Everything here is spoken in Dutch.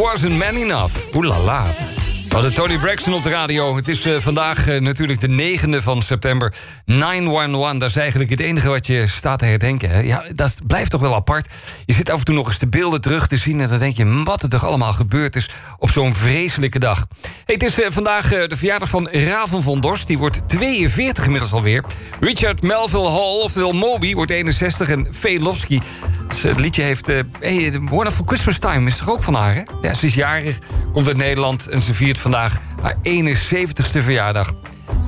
Wasn't Man Enough. Oeh la la. We hadden Toni Braxton op de radio. Het is vandaag natuurlijk de 9e van september. 911, dat is eigenlijk het enige wat je staat te herdenken. Hè? Ja, dat blijft toch wel apart. Je zit af en toe nog eens de beelden terug te zien... en dan denk je, wat er toch allemaal gebeurd is op zo'n vreselijke dag. Hey, het is vandaag de verjaardag van Raven van Dorst. Die wordt 42 inmiddels alweer. Richard Melville Hall, oftewel Moby, wordt 61. En Velofsky, het liedje heeft... Wonderful Christmas Time is toch ook van haar, hè? Ja, ze is jarig, komt uit Nederland en ze viert vandaag haar 71ste verjaardag.